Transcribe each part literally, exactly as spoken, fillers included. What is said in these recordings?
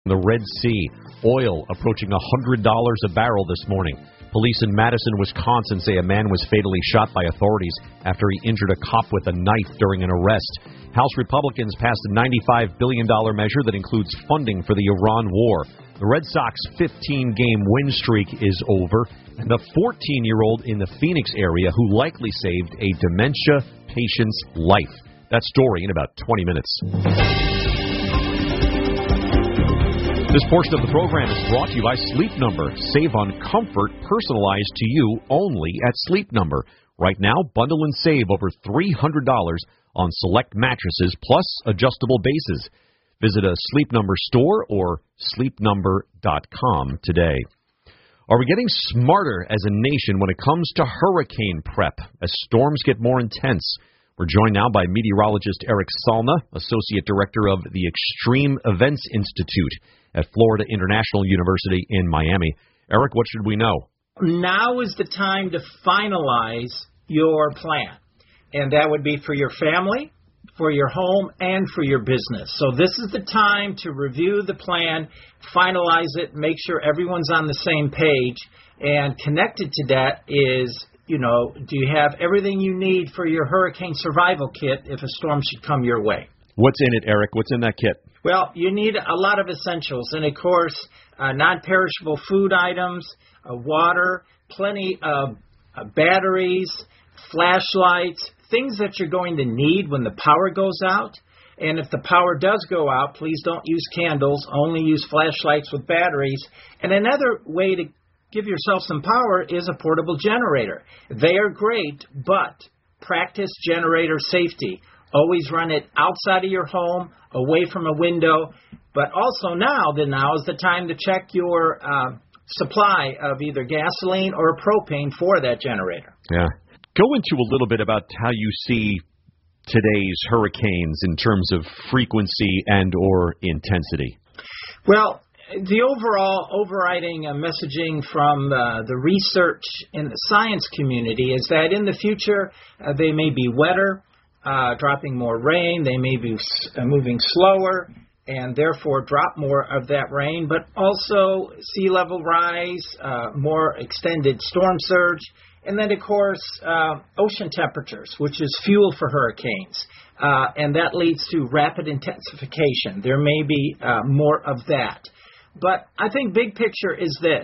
The Red Sea, oil approaching one hundred dollars a barrel this morning. Police in Madison, Wisconsin say a man was fatally shot by authorities after he injured a cop with a knife during an arrest. House Republicans passed a ninety-five billion dollars measure that includes funding for the Iran war. The Red Sox fifteen-game win streak is over, and the fourteen-year-old in the Phoenix area who likely saved a dementia patient's life. That story in about twenty minutes. This portion of the program is brought to you by Sleep Number. Save on comfort personalized to you only at Sleep Number. Right now, bundle and save over three hundred dollars on select mattresses plus adjustable bases. Visit a Sleep Number store or sleep number dot com today. Are we getting smarter as a nation when it comes to hurricane prep as storms get more intense? We're joined now by meteorologist Eric Salna, Associate Director of the Extreme Events Institute at Florida International University in Miami. Eric, what should we know? Now is the time to finalize your plan, and that would be for your family, for your home, and for your business. So this is the time to review the plan, finalize it, make sure everyone's on the same page, and connected to that is, you know, do you have everything you need for your hurricane survival kit if a storm should come your way? What's in it, Eric? What's in that kit? Well, you need a lot of essentials, and of course, uh, non-perishable food items, uh, water, plenty of uh, batteries, flashlights, things that you're going to need when the power goes out. And if the power does go out, please don't use candles, only use flashlights with batteries. And another way to give yourself some power is a portable generator. They are great, but practice generator safety. Always run it outside of your home, away from a window. But also now, then now is the time to check your uh, supply of either gasoline or propane for that generator. Yeah. Go into a little bit about how you see today's hurricanes in terms of frequency and or intensity. Well, the overall overriding uh, messaging from uh, the research in the science community is that in the future, uh, they may be wetter, Uh, dropping more rain, they may be uh, moving slower and therefore drop more of that rain, but also sea level rise, uh, more extended storm surge, and then, of course, uh, ocean temperatures, which is fuel for hurricanes, uh, and that leads to rapid intensification. There may be uh, more of that. But I think big picture is this.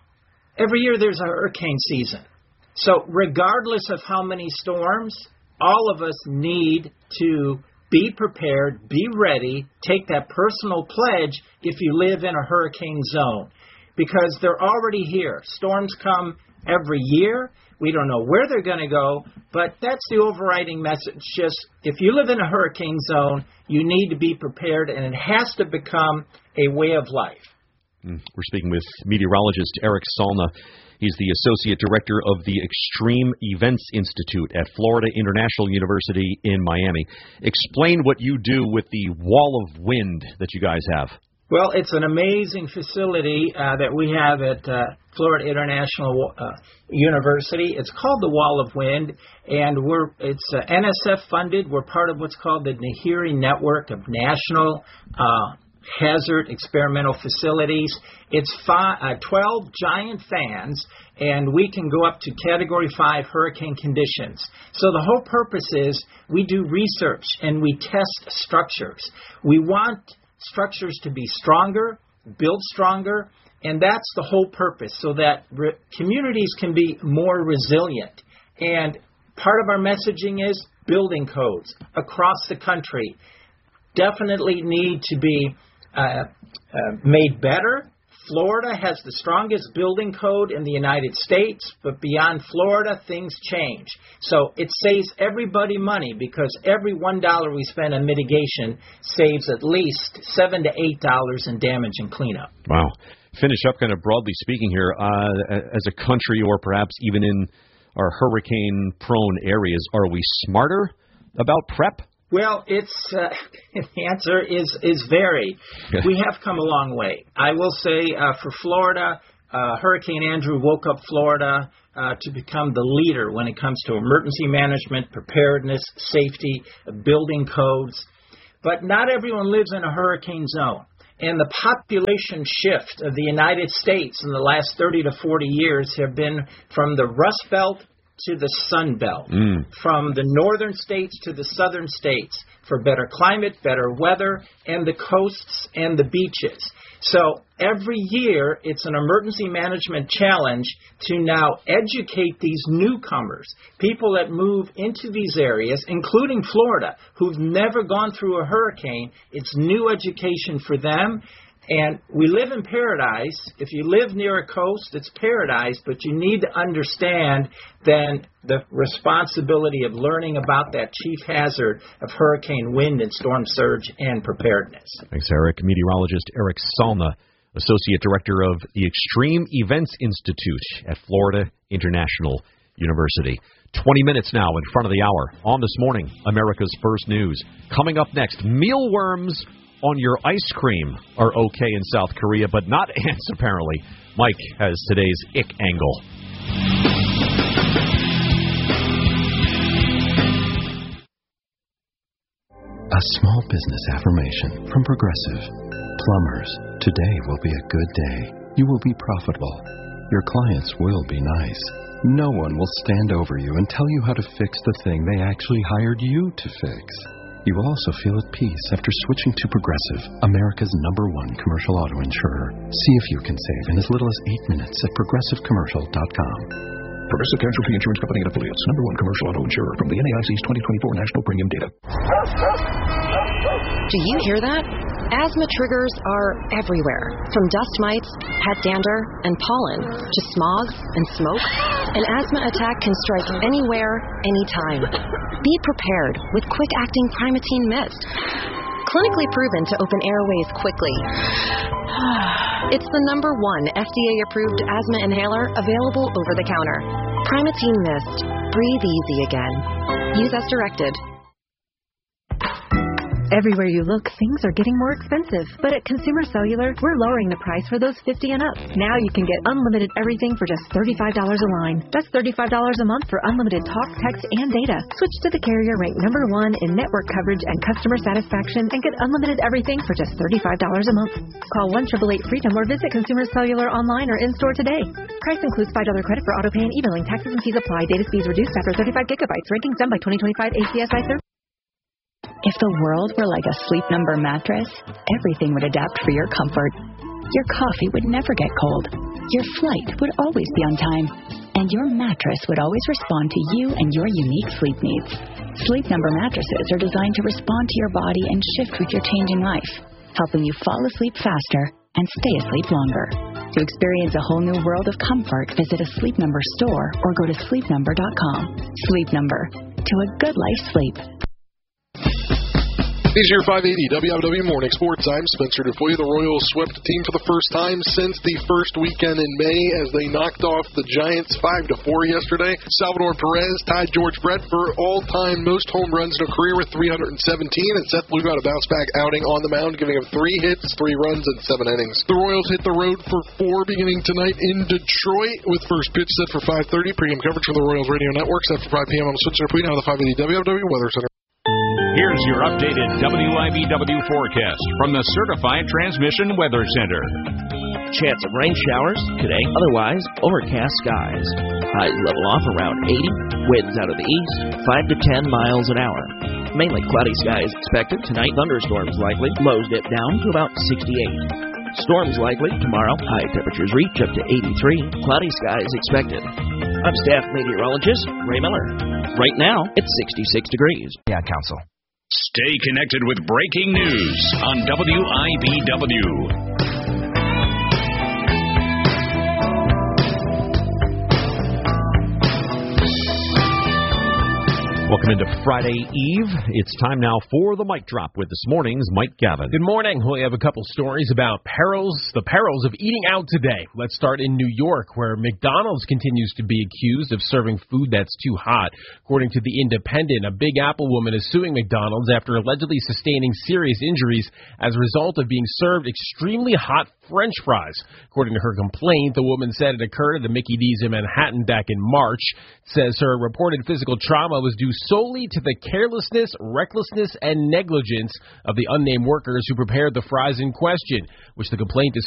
Every year there's a hurricane season. So regardless of how many storms, all of us need to be prepared, be ready, take that personal pledge if you live in a hurricane zone, because they're already here. Storms come every year. We don't know where they're going to go, but that's the overriding message. Just if you live in a hurricane zone, you need to be prepared, and it has to become a way of life. We're speaking with meteorologist Eric Salna. He's the Associate Director of the Extreme Events Institute at Florida International University in Miami. Explain what you do with the wall of wind that you guys have. Well, it's an amazing facility uh, that we have at uh, Florida International uh, University. It's called the Wall of Wind, and we're it's uh, N S F funded. We're part of what's called the Nahiri Network of National uh Hazard Experimental Facilities. It's five, uh, twelve giant fans, and we can go up to Category five hurricane conditions. So the whole purpose is we do research and we test structures. We want structures to be stronger, build stronger, and that's the whole purpose, so that re- communities can be more resilient. And part of our messaging is building codes across the country definitely need to be Uh, uh, made better. Florida has the strongest building code in the United States, but beyond Florida, things change. So it saves everybody money, because every one dollar we spend on mitigation saves at least seven to eight dollars in damage and cleanup. Wow. Finish up kind of broadly speaking here, uh, as a country, or perhaps even in our hurricane-prone areas, are we smarter about prep? Well, it's uh, the answer is is very. We have come a long way. I will say uh, for Florida, uh, Hurricane Andrew woke up Florida uh, to become the leader when it comes to emergency management, preparedness, safety, building codes. But not everyone lives in a hurricane zone. And the population shift of the United States in the last thirty to forty years have been from the Rust Belt to the Sun Belt, mm. from the northern states to the southern states, for better climate, better weather, and the coasts and the beaches. So every year, it's an emergency management challenge to now educate these newcomers, people that move into these areas, including Florida, who've never gone through a hurricane. It's new education for them. And we live in paradise. If you live near a coast, it's paradise, but you need to understand then the responsibility of learning about that chief hazard of hurricane wind and storm surge and preparedness. Thanks, Eric. Meteorologist Eric Salna, Associate Director of the Extreme Events Institute at Florida International University. twenty minutes now in front of the hour. On This Morning, America's First News. Coming up next, mealworms on your ice cream are okay in South Korea, but not ants, apparently. Mike has today's ick angle. A small business affirmation from Progressive. Plumbers, today will be a good day. You will be profitable. Your clients will be nice. No one will stand over you and tell you how to fix the thing they actually hired you to fix. You will also feel at peace after switching to Progressive, America's number one commercial auto insurer. See if you can save in as little as eight minutes at progressive commercial dot com. Progressive Casualty Insurance Company and Affiliates, number one commercial auto insurer, from the N A I C's twenty twenty-four National Premium Data. Do you hear that? Asthma triggers are everywhere, from dust mites, pet dander, and pollen, to smog and smoke. An asthma attack can strike anywhere, anytime. Be prepared with quick-acting Primatene Mist. Clinically proven to open airways quickly. It's the number one F D A-approved asthma inhaler available over the counter. Primatene Mist. Breathe easy again. Use as directed. Everywhere you look, things are getting more expensive. But at Consumer Cellular, we're lowering the price for those fifty and up. Now you can get unlimited everything for just thirty-five dollars a line. That's thirty-five dollars a month for unlimited talk, text, and data. Switch to the carrier ranked number one in network coverage and customer satisfaction and get unlimited everything for just thirty-five dollars a month. Call one eight eight eight FREEDOM or visit Consumer Cellular online or in-store today. Price includes five dollars credit for auto pay and e-billing. Taxes and fees apply. Data speeds reduced after thirty-five gigabytes. Rankings done by twenty twenty-five A C S I survey. If the world were like a Sleep Number mattress, everything would adapt for your comfort. Your coffee would never get cold. Your flight would always be on time. And your mattress would always respond to you and your unique sleep needs. Sleep Number mattresses are designed to respond to your body and shift with your changing life, helping you fall asleep faster and stay asleep longer. To experience a whole new world of comfort, visit a Sleep Number store or go to sleep number dot com. Sleep Number. To a good life sleep. Here's your five eighty W I W Morning Sports. I'm Spencer Dufoy. The Royals swept the team for the first time since the first weekend in May as they knocked off the Giants five to four yesterday. Salvador Perez tied George Brett for all-time most home runs in a career with three hundred seventeen, and Seth Lugo had a bounce-back outing on the mound, giving him three hits, three runs, and seven innings. The Royals hit the road for four beginning tonight in Detroit with first pitch set for five thirty. Pre-game coverage from the Royals Radio Network set for five p.m. I'm Spencer Dufoy, now the five eighty W I W Weather Center. Here's your updated W I B W forecast from the Certified Transmission Weather Center. Chance of rain showers today, otherwise overcast skies. Highs level off around eighty, winds out of the east, five to ten miles an hour. Mainly cloudy skies expected tonight, thunderstorms likely, lows dip down to about sixty-eight. Storms likely tomorrow, high temperatures reach up to eighty-three, cloudy skies expected. I'm staff meteorologist Ray Miller. Right now, it's sixty-six degrees. Yeah, Council. Stay connected with breaking news on W I B W. Welcome into Friday Eve. It's time now for the Mic Drop with this morning's Mike Gavin. Good morning. We have a couple stories about perils, the perils of eating out today. Let's start in New York, where McDonald's continues to be accused of serving food that's too hot. According to The Independent, a Big Apple woman is suing McDonald's after allegedly sustaining serious injuries as a result of being served extremely hot French fries. According to her complaint, the woman said it occurred at the Mickey D's in Manhattan back in March. It says her reported physical trauma was due solely to the carelessness, recklessness, and negligence of the unnamed workers who prepared the fries in question, which the complaint